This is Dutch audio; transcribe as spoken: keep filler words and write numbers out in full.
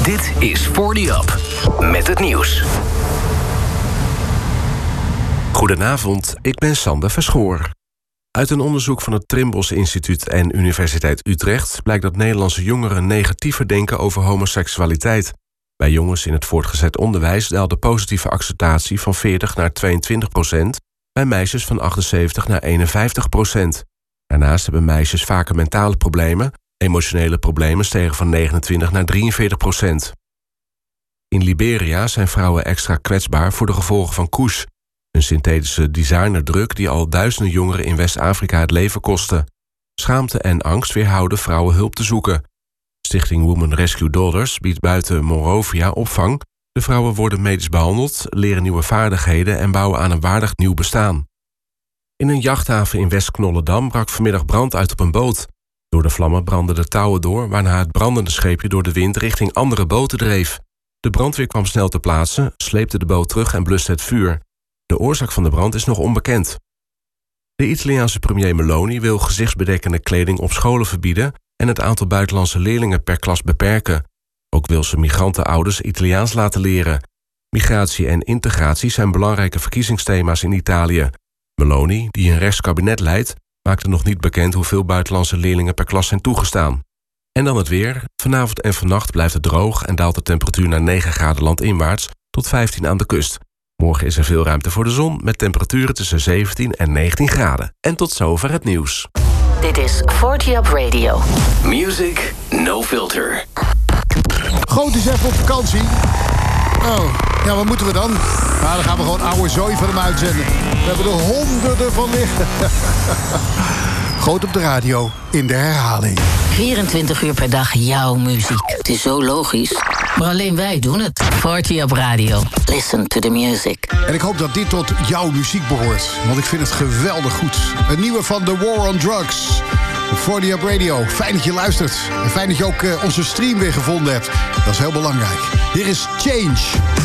Dit is For The Up, met het nieuws. Goedenavond, ik ben Sander Verschoor. Uit een onderzoek van het Trimbos Instituut en Universiteit Utrecht blijkt dat Nederlandse jongeren negatiever denken over homoseksualiteit. Bij jongens in het voortgezet onderwijs daalde positieve acceptatie van veertig naar tweeëntwintig procent, bij meisjes van achtenzeventig naar eenenvijftig procent. Daarnaast hebben meisjes vaker mentale problemen, emotionele problemen stegen van negenentwintig naar drieënveertig procent. In Liberia zijn vrouwen extra kwetsbaar voor de gevolgen van Kush, een synthetische designerdrug die al duizenden jongeren in West-Afrika het leven kostte. Schaamte en angst weerhouden vrouwen hulp te zoeken. Stichting Women Rescue Daughters biedt buiten Monrovia opvang. De vrouwen worden medisch behandeld, leren nieuwe vaardigheden en bouwen aan een waardig nieuw bestaan. In een jachthaven in West-Knollendam brak vanmiddag brand uit op een boot. Door de vlammen brandden de touwen door, waarna het brandende scheepje door de wind richting andere boten dreef. De brandweer kwam snel ter plaatse, sleepte de boot terug en bluste het vuur. De oorzaak van de brand is nog onbekend. De Italiaanse premier Meloni wil gezichtsbedekkende kleding op scholen verbieden en het aantal buitenlandse leerlingen per klas beperken. Ook wil ze migrantenouders Italiaans laten leren. Migratie en integratie zijn belangrijke verkiezingsthema's in Italië. Meloni, die een rechtskabinet leidt, maakte nog niet bekend hoeveel buitenlandse leerlingen per klas zijn toegestaan. En dan het weer. Vanavond en vannacht blijft het droog en daalt de temperatuur naar negen graden landinwaarts tot vijftien aan de kust. Morgen is er veel ruimte voor de zon met temperaturen tussen zeventien en negentien graden. En tot zover het nieuws. Dit is For The Up Radio. Music No Filter. Goot is even op vakantie. Oh, ja, wat moeten we dan? Nou, dan gaan we gewoon oude zooi van hem uitzenden. We hebben er honderden van liggen. Goot op de radio, in de herhaling. vierentwintig uur per dag jouw muziek. Het is zo logisch. Maar alleen wij doen het. For The Up Radio. Listen to the music. En ik hoop dat dit tot jouw muziek behoort. Want ik vind het geweldig goed. Een nieuwe van The War on Drugs. For The Up Radio. Fijn dat je luistert. En fijn dat je ook uh, onze stream weer gevonden hebt. Dat is heel belangrijk. Hier is Change.